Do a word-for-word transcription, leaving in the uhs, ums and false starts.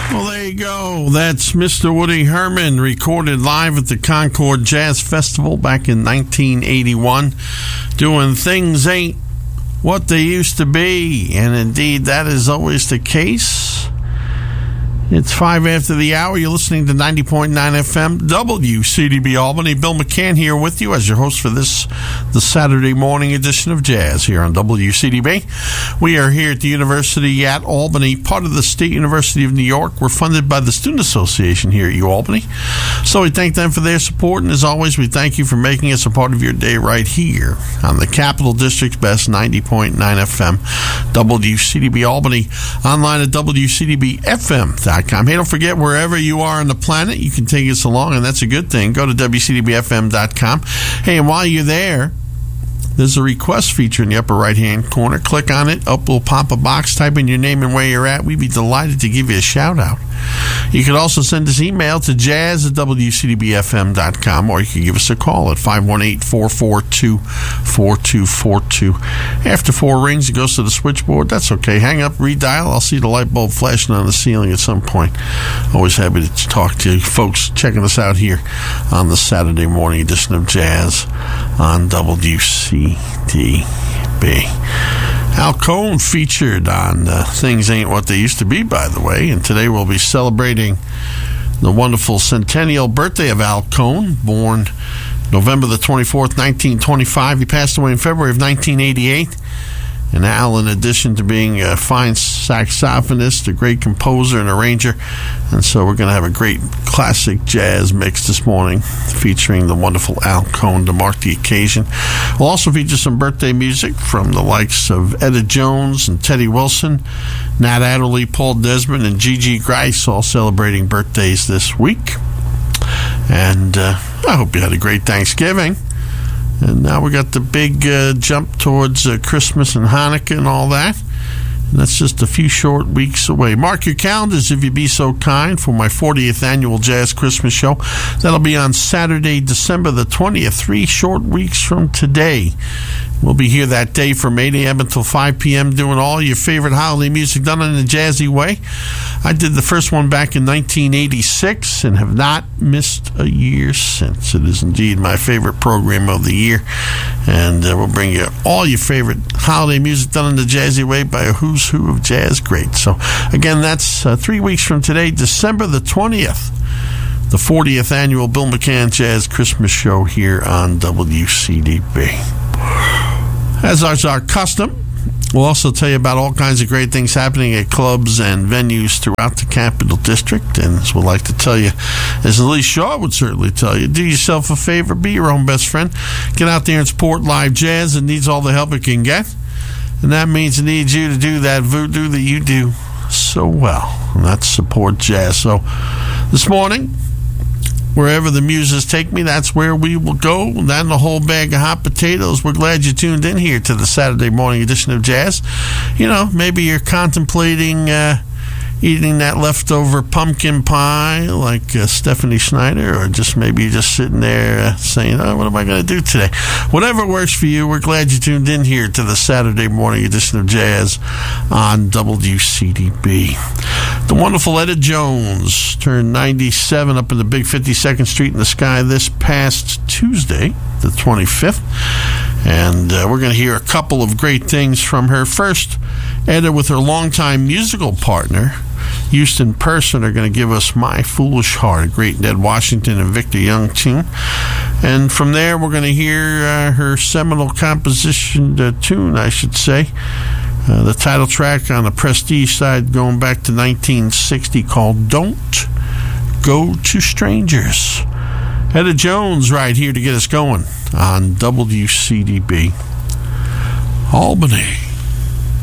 Well, there you go. That's Mister Woody Herman, recorded live at the Concord Jazz Festival back in nineteen eighty-one, doing Things Ain't What They Used to Be. And indeed, that is always the case. It's five after the hour. You're listening to ninety point nine F M W C D B Albany. Bill McCann here with you as your host for this, the Saturday morning edition of Jazz here on W C D B. We are here at the University at Albany, part of the State University of New York. We're funded by the Student Association here at UAlbany. So we thank them for their support, and as always, we thank you for making us a part of your day right here on the Capital District's best ninety point nine F M, W C D B Albany, online at W C D B F M dot com. Hey, don't forget, wherever you are on the planet, you can take us along, and that's a good thing. Go to W C D B F M dot com. Hey, and while you're there, there's a request feature in the upper right-hand corner. Click on it. Up will pop a box. Type in your name and where you're at. We'd be delighted to give you a shout-out. You can also send us email to jazz at W C D B F M dot com, or you can give us a call at five one eight, four four two, four two four two. After four rings, it goes to the switchboard. That's okay. Hang up, redial. I'll see the light bulb flashing on the ceiling at some point. Always happy to talk to you folks checking us out here on the Saturday morning edition of Jazz on W C D B. Al Cohn featured on uh, Things Ain't What They Used to Be, by the way, and today we'll be celebrating the wonderful centennial birthday of Al Cohn, born November the twenty-fourth, nineteen twenty-five. He passed away in February of nineteen eighty-eight. And Al, in addition to being a fine saxophonist, a great composer and arranger, and so we're going to have a great classic jazz mix this morning featuring the wonderful Al Cohn to mark the occasion. We'll also feature some birthday music from the likes of Etta Jones and Teddy Wilson, Nat Adderley, Paul Desmond, and Gigi Grice, all celebrating birthdays this week. And uh, I hope you had a great Thanksgiving. And now we got the big uh, jump towards uh, Christmas and Hanukkah and all that. And that's just a few short weeks away. Mark your calendars, if you be so kind, for my fortieth annual Jazz Christmas Show. That'll be on Saturday, December the twentieth, three short weeks from today. We'll be here that day from eight a.m. until five p.m. doing all your favorite holiday music done in a jazzy way. I did the first one back in nineteen eighty-six and have not missed a year since. It is indeed my favorite program of the year. And uh, we'll bring you all your favorite holiday music done in the jazzy way by a who's who of jazz greats. So, again, that's uh, three weeks from today, December the twentieth. The fortieth annual Bill McCann Jazz Christmas Show here on W C D B. As is our custom, we'll also tell you about all kinds of great things happening at clubs and venues throughout the Capital District. And as we'd like to tell you, as Elise Shaw would certainly tell you, do yourself a favor, be your own best friend. Get out there and support live jazz. It needs all the help it can get. And that means it needs you to do that voodoo that you do so well. And that's support jazz. So this morning, wherever the muses take me, that's where we will go. That and a whole bag of hot potatoes. We're glad you tuned in here to the Saturday morning edition of Jazz. You know, maybe you're contemplating uh, eating that leftover pumpkin pie like uh, Stephanie Schneider, or just maybe you're just sitting there uh, saying, oh, what am I going to do today? Whatever works for you, we're glad you tuned in here to the Saturday morning edition of Jazz on W C D B. The wonderful Etta Jones turned ninety-seven up in the big fifty-second Street in the Sky this past Tuesday, the twenty-fifth. And uh, we're going to hear a couple of great things from her. First, Etta with her longtime musical partner, Houston Person, are going to give us My Foolish Heart, a great Ned Washington and Victor Young tune. And from there, we're going to hear uh, her seminal composition uh, tune, I should say. Uh, the title track on the Prestige side going back to nineteen sixty, called Don't Go to Strangers. Etta Jones right here to get us going on W C D B Albany.